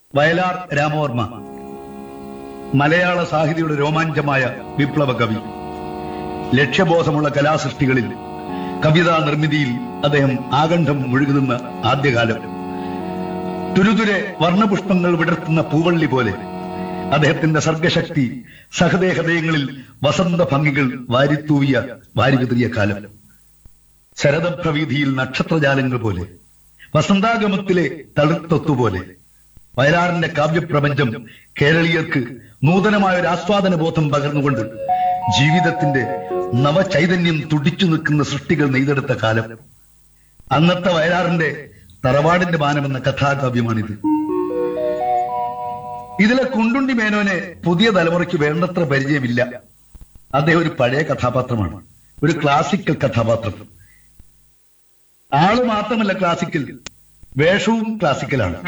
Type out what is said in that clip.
വയലാർ രാമവർമ്മ മലയാള സാഹിത്യയുടെ രോമാഞ്ചമായ വിപ്ലവ കവി. ലക്ഷ്യബോധമുള്ള കലാസൃഷ്ടികളിൽ, കവിതാ നിർമ്മിതിയിൽ അദ്ദേഹം ആകണ്ഠം മുഴുകുന്ന ആദ്യകാലം. തുരുതുരെ വർണ്ണപുഷ്പങ്ങൾ വിടർത്തുന്ന പൂവള്ളി പോലെ അദ്ദേഹത്തിന്റെ സർഗശക്തി സഹദേഹൃദയങ്ങളിൽ വസന്ത ഭംഗികൾ വാരിത്തൂവിയ വാരിവിതറിയ കാലം. ശരദപ്രവീതിയിൽ നക്ഷത്രജാലങ്ങൾ പോലെ, വസന്താഗമത്തിലെ തളിർത്തൊത്തുപോലെ വയലാറിന്റെ കാവ്യപ്രപഞ്ചം കേരളീയർക്ക് നൂതനമായ ഒരു ആസ്വാദന ബോധം പകർന്നുകൊണ്ട് ജീവിതത്തിന്റെ നവചൈതന്യം തുടിച്ചു നിൽക്കുന്ന സൃഷ്ടികൾ നെയ്തെടുത്ത കാലം. അന്നത്തെ വയലാറിന്റെ തറവാടിന്റെ ബാനമെന്ന കഥാകാവ്യമാണിത്. ഇതിലെ കുണ്ടുണ്ടി മേനോനെ പുതിയ തലമുറയ്ക്ക് വേണ്ടത്ര പരിചയമില്ല. അദ്ദേഹം ഒരു പഴയ കഥാപാത്രമാണ്, ഒരു ക്ലാസിക്കൽ കഥാപാത്രം. ആള് മാത്രമല്ല ക്ലാസിക്കൽ, വേഷവും ക്ലാസിക്കലാണ്.